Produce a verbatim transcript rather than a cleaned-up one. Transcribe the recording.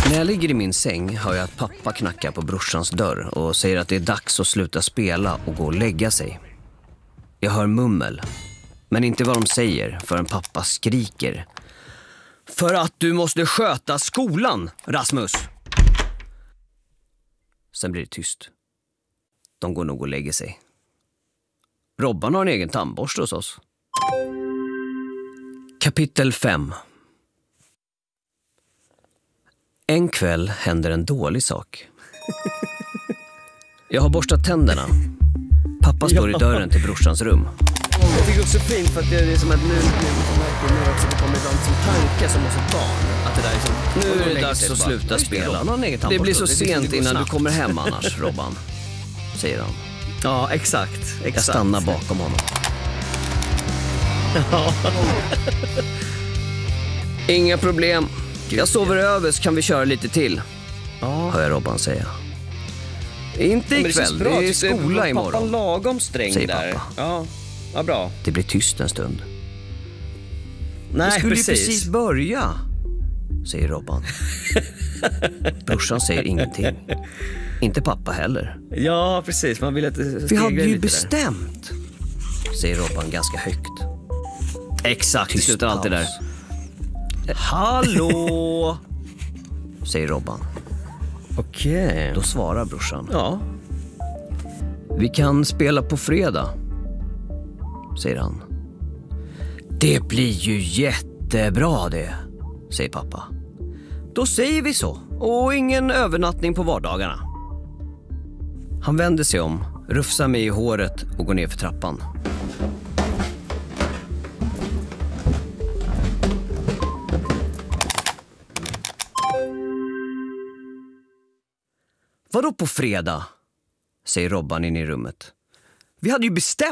När jag ligger i min säng hör jag att pappa knackar på brorsans dörr och säger att det är dags att sluta spela och gå och lägga sig. Jag hör mummel, men inte vad de säger förrän pappa skriker. För att du måste sköta skolan, Rasmus! Sen blir det tyst. De går nog och lägger sig. Robban har en egen tandborste hos oss. Kapitel fem. En kväll händer en dålig sak. Jag har borstat tänderna. Pappa står i dörren till brorsans rum. Jag tycker också fint för att det är som att nu, nu, nu också det kommer ibland som tanke som hos ett barn. Att det där är som, nu är det dags att sluta spela. Det blir så sent innan du kommer hem annars, Robban, säger han. Ja, exakt, exakt. Jag stannar bakom honom. Ja. Inga problem. Jag sover över så kan vi köra lite till. Ja. Hör jag Robban säga. Inte Ja, ikväll, det, det, det är skola pappa imorgon. Pappa lagom sträng säger där. Pappa. Ja, ja, bra. Det blir tyst en stund. Nej, det skulle precis. ju precis börja, säger Robban. Brorsan säger ingenting. Inte pappa heller. Ja, precis. Man vill att det Vi hade ju bestämt, där. säger Robban ganska högt. Exakt, tyst slutar alltid där. Hallå, säger Robban. Okej. Okay. Då svarar brorsan. Ja. Vi kan spela på fredag, säger han. Det blir ju jättebra det, säger pappa. Då säger vi så. Och ingen övernattning på vardagarna. Han vänder sig om, rufsar mig i håret och går ner för trappan. Vadå på fredag? Säger Robban in i rummet. Vi hade ju bestämt.